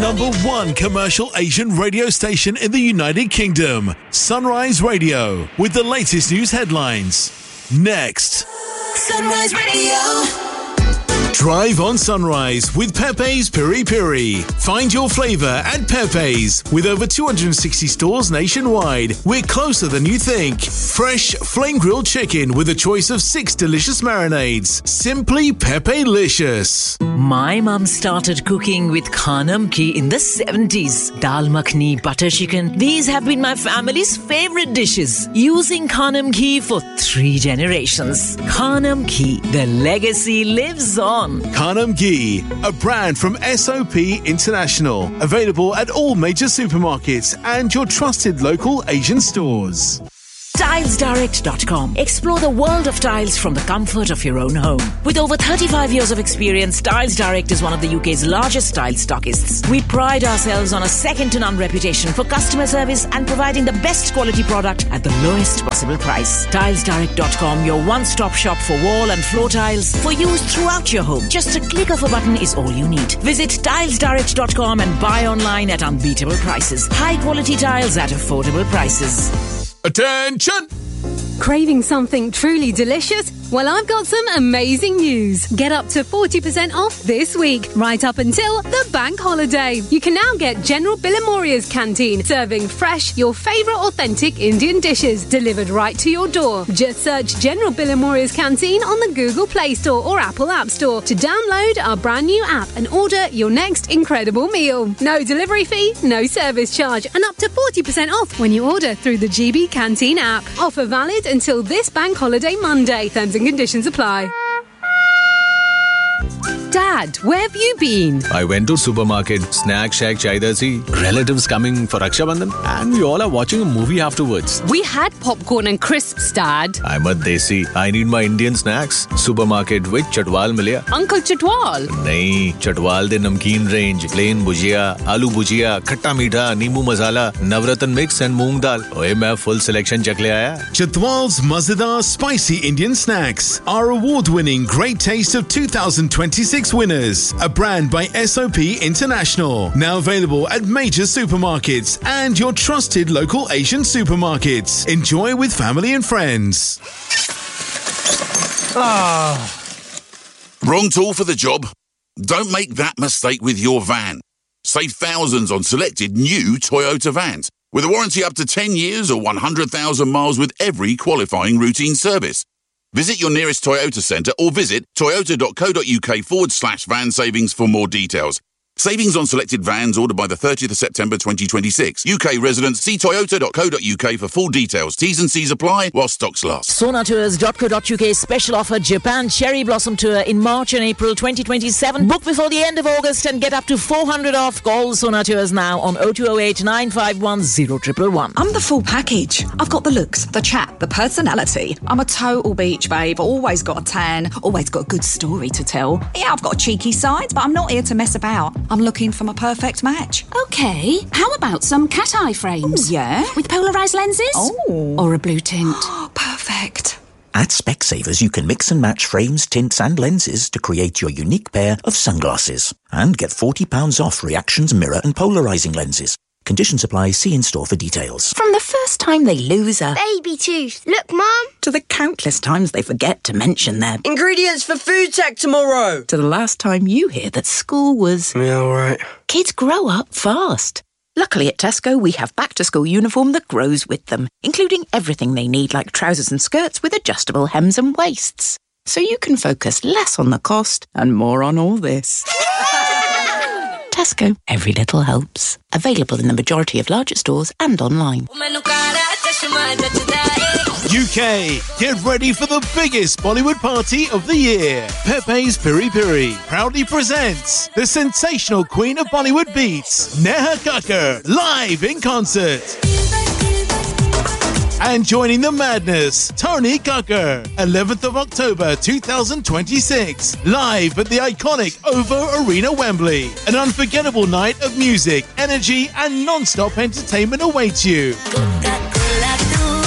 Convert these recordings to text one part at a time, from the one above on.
#1 commercial Asian radio station in the United Kingdom, Sunrise Radio, with the latest news headlines. Next. Sunrise Radio. Drive on Sunrise with Pepe's Piri Piri. Find your flavour at Pepe's. With over 260 stores nationwide, we're closer than you think. Fresh flame-grilled chicken with a choice of 6 delicious marinades. Simply Pepe-licious. My mum started cooking with Khanam Ghee in the 70s. Dal makhni, butter chicken. These have been my family's favourite dishes. Using Khanam Ghee for 3 generations. Khanam Ghee, the legacy lives on. Khanam Ghee, a brand from SOP International. Available at all major supermarkets and your trusted local Asian stores. TilesDirect.com. Explore the world of tiles from the comfort of your own home. With over 35 years of experience, Tiles Direct is one of the UK's largest tile stockists. We pride ourselves on a second-to-none reputation for customer service and providing the best quality product at the lowest possible price. TilesDirect.com, your one-stop shop for wall and floor tiles for use throughout your home. Just a click of a button is all you need. Visit TilesDirect.com and buy online at unbeatable prices. High-quality tiles at affordable prices. Attention! Craving something truly delicious? Well, I've got some amazing news. Get up to 40% off this week, right up until the bank holiday. You can now get General Billimoria's canteen, serving fresh, your favourite authentic Indian dishes, delivered right to your door. Just search General Billimoria's canteen on the Google Play Store or Apple App Store to download our brand new app and order your next incredible meal. No delivery fee, no service charge, and up to 40% off when you order through the GB Canteen app. Offer valid until this bank holiday Monday. Terms and conditions apply. Dad, where have you been? I went to supermarket, snack shack chaidasi, relatives coming for Raksha Bandhan, and we all are watching a movie afterwards. We had popcorn and crisps, Dad. I'm a desi. I need my Indian snacks. Supermarket with Chatwal milya. Uncle Chatwal? Nahi, Chatwal de namkeen range, plain bhujia, aloo bhujia, khatta meetha, neembu masala, navratan mix and moong dal. Oye, main full selection chak le aaya. Chatwal's Mazadar Spicy Indian Snacks. Our award-winning Great Taste of 2026 winners. A brand by SOP International. Now available at major supermarkets and your trusted local Asian supermarkets. Enjoy with family and friends. Wrong tool for the job? Don't make that mistake with your van. Save thousands on selected new Toyota vans. With a warranty up to 10 years or 100,000 miles with every qualifying routine service. Visit your nearest Toyota centre or visit toyota.co.uk/van savings for more details. Savings on selected vans ordered by the 30th of September 2026. UK residents, see toyota.co.uk for full details. T's and C's apply while stocks last. Sonatours.co.uk special offer Japan Cherry Blossom Tour in March and April 2027. Book before the end of August and get up to 400 off. Call Sona Tours now on 0208 951 0111. I'm the full package. I've got the looks, the chat, the personality. I'm a total beach babe. Always got a tan. Always got a good story to tell. Yeah, I've got a cheeky side, but I'm not here to mess about. I'm looking for my perfect match. Okay, how about some cat eye frames? Oh, yeah? With polarised lenses? Oh. Or a blue tint? Perfect. At Specsavers, you can mix and match frames, tints and lenses to create your unique pair of sunglasses. And get £40 off Reactions mirror and polarising lenses. Conditions apply. See in-store for details. From the first time they lose a baby tooth. Look, Mum. To the countless times they forget to mention their ingredients for food tech tomorrow. To the last time you hear that school was... Yeah, all right. Kids grow up fast. Luckily at Tesco, we have back-to-school uniform that grows with them, including everything they need like trousers and skirts with adjustable hems and waists. So you can focus less on the cost and more on all this. Tesco, every little helps. Available in the majority of larger stores and online. UK, get ready for the biggest Bollywood party of the year. Pepe's Piri Piri proudly presents the sensational queen of Bollywood beats, Neha Kakkar, live in concert. And joining the madness, Tony Kakkar, 11th of October 2026, live at the iconic OVO Arena, Wembley. An unforgettable night of music, energy and non-stop entertainment awaits you.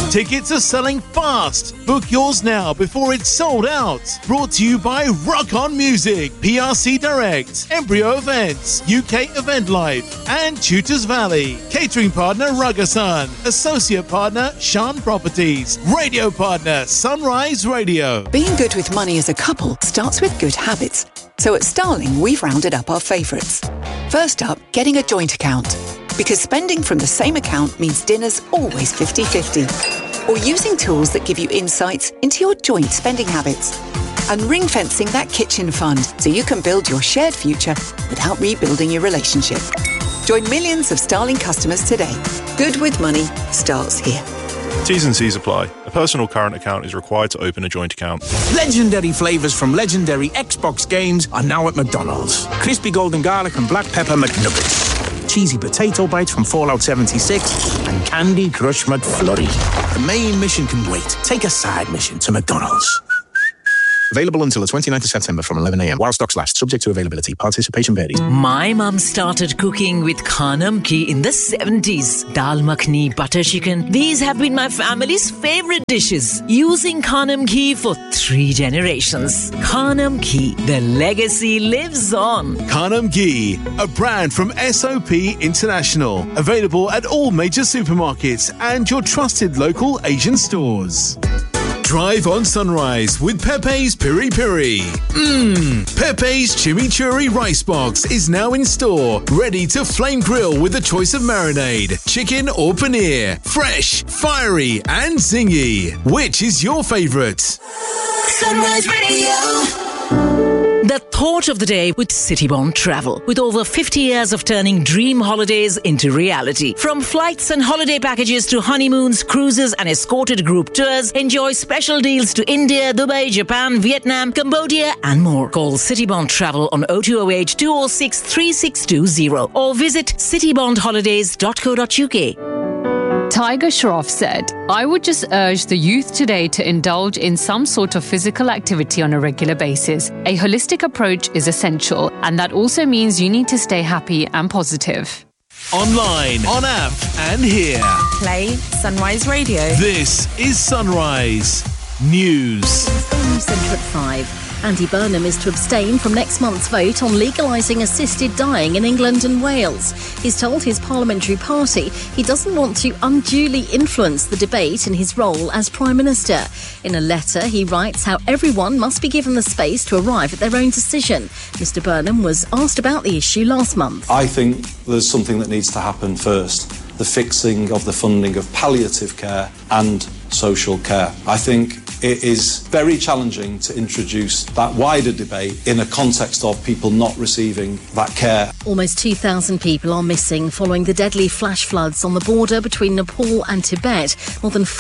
Tickets are selling fast. Book yours now before it's sold out. Brought to you by Rock On Music, PRC Direct, Embryo Events, UK Event Life, and Tutors Valley. Catering partner Rugasan. Associate partner Shan Properties. Radio partner Sunrise Radio. Being good with money as a couple starts with good habits. So at Starling, we've rounded up our favourites. First up, getting a joint account. Because spending from the same account means dinner's always 50-50. Or using tools that give you insights into your joint spending habits. And ring-fencing that kitchen fund so you can build your shared future without rebuilding your relationship. Join millions of Starling customers today. Good with money starts here. T's and C's apply. A personal current account is required to open a joint account. Legendary flavours from legendary Xbox games are now at McDonald's. Crispy golden garlic and black pepper McNuggets. Cheesy potato bites from Fallout 76 and Candy Crush McFlurry. The main mission can wait. Take a side mission to McDonald's. Available until the 29th of September from 11 a.m. while stocks last, subject to availability. Participation varies. My mum started cooking with Khanam Ghee in the 70s. Dal makhni, butter chicken. These have been my family's favorite dishes. Using Khanam Ghee for 3 generations. Khanam Ghee, the legacy lives on. Khanam Ghee, a brand from SOP International. Available at all major supermarkets and your trusted local Asian stores. Drive on Sunrise with Pepe's Piri Piri. Pepe's Chimichurri Rice Box is now in store, ready to flame grill with a choice of marinade, chicken or paneer. Fresh, fiery and zingy. Which is your favourite? Sunrise Radio. The thought of the day with Citybond Travel. With over 50 years of turning dream holidays into reality. From flights and holiday packages to honeymoons, cruises and escorted group tours, enjoy special deals to India, Dubai, Japan, Vietnam, Cambodia and more. Call Citybond Travel on 0208 206 3620 or visit citybondholidays.co.uk. Tiger Shroff said, I would just urge the youth today to indulge in some sort of physical activity on a regular basis. A holistic approach is essential, and that also means you need to stay happy and positive. Online, on app and here. Play Sunrise Radio. This is Sunrise News. News Centre at 5. Andy Burnham is to abstain from next month's vote on legalising assisted dying in England and Wales. He's told his parliamentary party he doesn't want to unduly influence the debate in his role as Prime Minister. In a letter, he writes how everyone must be given the space to arrive at their own decision. Mr Burnham was asked about the issue last month. I think there's something that needs to happen first. The fixing of the funding of palliative care and social care. I think it is very challenging to introduce that wider debate in a context of people not receiving that care. Almost 2,000 people are missing following the deadly flash floods on the border between Nepal and Tibet. More than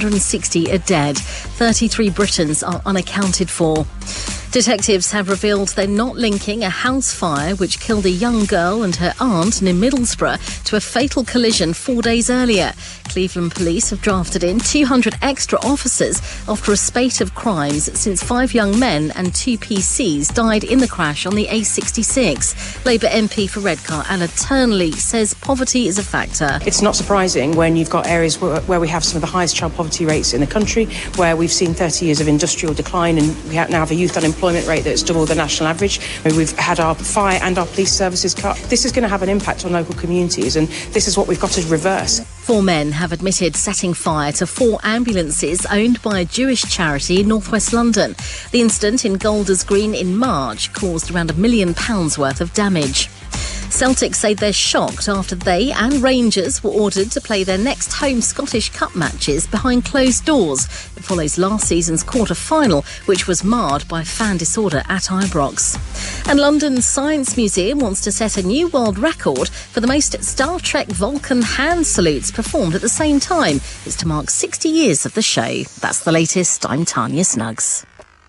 560 are dead. 33 Britons are unaccounted for. Detectives have revealed they're not linking a house fire which killed a young girl and her aunt near Middlesbrough to a fatal collision 4 days earlier. Cleveland police have drafted in 200 extra officers after a spate of crimes since 5 young men and 2 PCs died in the crash on the A66. Labour MP for Redcar, Anna Turnley, says poverty is a factor. It's not surprising when you've got areas where we have some of the highest child poverty rates in the country, where we've seen 30 years of industrial decline and we now have a youth unemployment rate that's double the national average. We've had our fire and our police services cut. This is going to have an impact on local communities, and this is what we've got to reverse. 4 men have admitted setting fire to 4 ambulances owned by a Jewish charity in northwest London. The incident in Golders Green in March caused around £1 million worth of damage. Celtic say they're shocked after they and Rangers were ordered to play their next home Scottish Cup matches behind closed doors. It follows last season's quarter-final, which was marred by fan disorder at Ibrox. And London's Science Museum wants to set a new world record for the most Star Trek Vulcan hand salutes performed at the same time. It's to mark 60 years of the show. That's the latest. I'm Tanya Snuggs.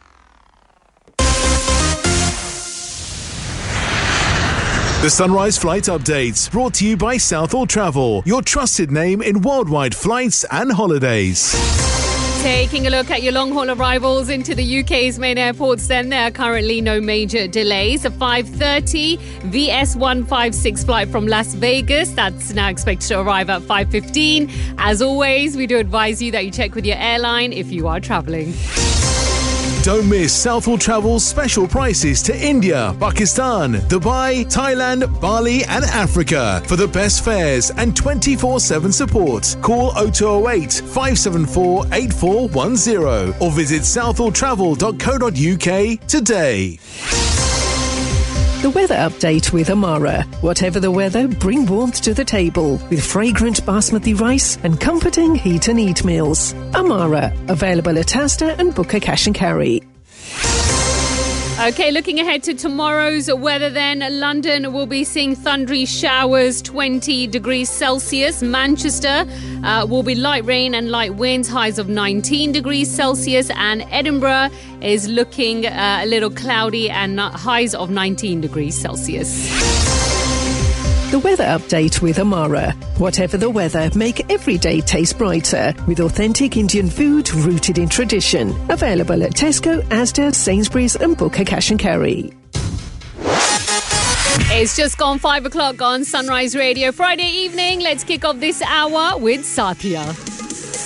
The Sunrise Flight Updates, brought to you by Southall Travel, your trusted name in worldwide flights and holidays. Taking a look at your long-haul arrivals into the UK's main airports, then there are currently no major delays. A 5:30 VS156 flight from Las Vegas, that's now expected to arrive at 5:15. As always, we do advise you that you check with your airline if you are travelling. Don't miss Southall Travel's special prices to India, Pakistan, Dubai, Thailand, Bali and Africa. For the best fares and 24/7 support, call 0208 574 8410 or visit southalltravel.co.uk today. The weather update with Amara. Whatever the weather, bring warmth to the table with fragrant basmati rice and comforting heat and eat meals. Amara, available at Asda and Booker Cash and Carry. Okay, looking ahead to tomorrow's weather then. London will be seeing thundery showers, 20 degrees Celsius. Manchester will be light rain and light winds, highs of 19 degrees Celsius. And Edinburgh is looking a little cloudy and highs of 19 degrees Celsius. The weather update with Amara. Whatever the weather, make every day taste brighter with authentic Indian food rooted in tradition. Available at Tesco, Asda, Sainsbury's and Booker Cash and Carry. It's just gone 5 o'clock on Sunrise Radio. Friday evening, let's kick off this hour with Satya.